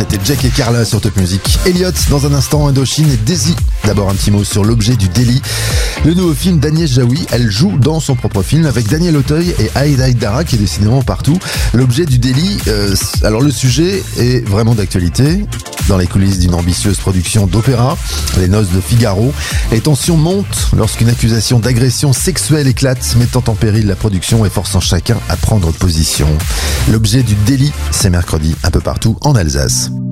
c'était Jack et Carla sur Top Music. Elliott, dans un instant, Indochine et Daisy. D'abord un petit mot sur l'objet du délit. Le nouveau film d'Agnès Jaoui, elle joue dans son propre film avec Daniel Auteuil et Aïda Haïdara qui est décidément partout. L'objet du délit, alors le sujet est vraiment d'actualité. Dans les coulisses d'une ambitieuse production d'opéra, Les Noces de Figaro, les tensions montent lorsqu'une accusation d'agression sexuelle éclate, mettant en péril la production et forçant chacun à prendre position. L'objet du délit, c'est mercredi un peu partout en Alsace.